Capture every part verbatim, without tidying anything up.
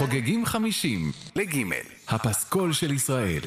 חוגגים חמישים לגימל, הפסקול של ישראל.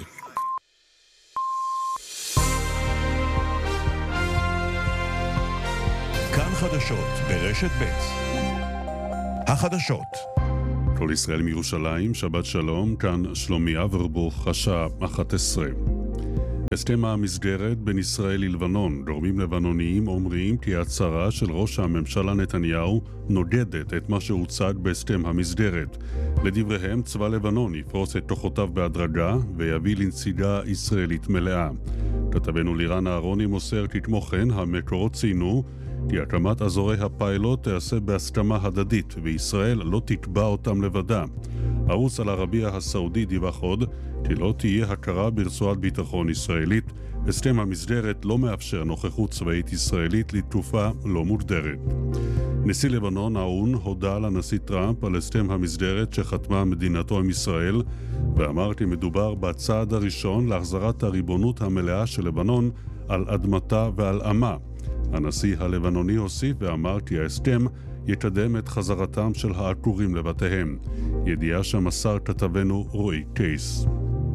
כאן חדשות ברשת ב'. החדשות. כל ישראל מירושלים, שבת שלום, כאן שלומי אברבוך, השעה אחת עשרה. הסכם המסגרת בין ישראל ללבנון, גורמים לבנוניים אומרים כי ההצהרה של ראש הממשלה נתניהו נוגדת את מה שהוצג בהסכם המסגרת. לדבריהם, צבא לבנון יפרוס את כוחותיו בהדרגה ויביא לנסיגה ישראלית מלאה. כתבנו לירן אהרוני מוסר כי כמו כן המקורות ציינו כי הקמת אזורי הפיילוט תעשה בהסכמה הדדית וישראל לא תקבע אותם לבדה. ערוץ אל-ערבייה הסעודי דיווח עוד כי לא תהיה הכרה ברצועת ביטחון ישראלית. הסכם המסגרת לא מאפשר נוכחות צבאית ישראלית לתקופה לא מוגדרת. נשיא לבנון האון הודה לנשיא טראמפ על הסכם המסגרת שחתמה מדינתו עם ישראל ואמר כי מדובר בצעד הראשון להחזרת הריבונות המלאה של לבנון על אדמתה ועל עמה. הנשיא הלבנוני הוסיף ואמר כי ההסכם יקדם את חזרתם של העקורים לבתיהם. ידיעה שמסר כתבנו רועי קייס.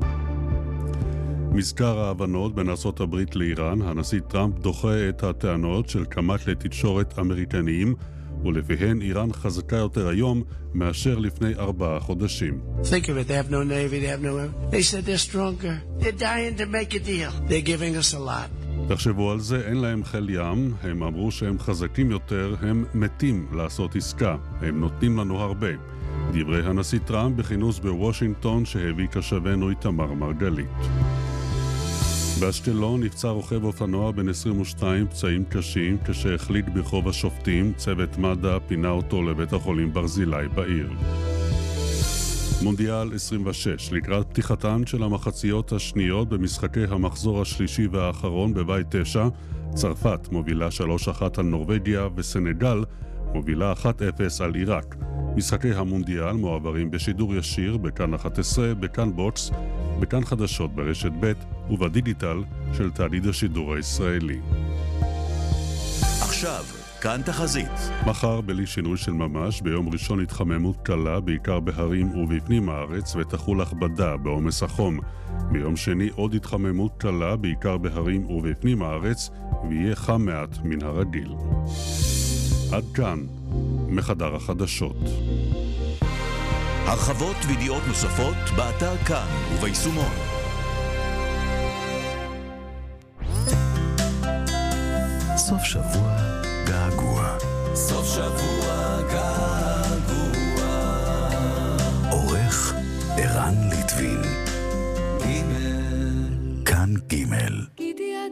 מזכר ההבנות בין ארצות הברית לאיראן, הנשיא טראמפ דוחה את הטענות של כמה כלי תקשורת אמריקניים, ולפיהן איראן חזקה יותר היום מאשר לפני ארבעה חודשים. Think of it, they have no navy, they have no... They said they're stronger. They're dying to make a deal. They're giving us a lot. תחשבו על זה, אין להם חיל ים, הם אמרו שהם חזקים יותר, הם מתים לעשות עסקה, הם נותנים לנו הרבה. דברי הנשיא טראמפ בכינוס בוושינגטון שהביא כשבנו איתמר מרגלית. באשקלון נפצע רוכב אופנוע בן עשרים ושתיים פצעים קשים כשהחליק ברחוב השופטים, צוות מד"א פינה אותו לבית החולים ברזילי בעיר. מונדיאל עשרים ושש, לקראת פתיחתן של המחציות השניות במשחקי המחזור השלישי והאחרון בבית תשע, צרפת מובילה שלוש אחת על נורווגיה וסנגל מובילה אחת אפס על עיראק. משחקי המונדיאל מועברים בשידור ישיר בכאן אחת עשרה, בכאן בוקס, בכאן חדשות ברשת ב' ובדיגיטל של תאגיד השידור הישראלי. עכשיו כאן תחזית. מחר בלי שינוי של ממש, ביום ראשון התחממות קלה בעיקר בהרים ובפנים הארץ ותחול הכבדה בעומס החום. ביום שני עוד התחממות קלה בעיקר בהרים ובפנים הארץ ויהיה חם מעט מן הרגיל. עד כאן מחדר החדשות. הרחבות וידיעות נוספות באתר כאן וביישומון. סוף שבוע געגוע. סוף שבוע געגוע. עורך ערן ליטבין. גימל. כאן גימל.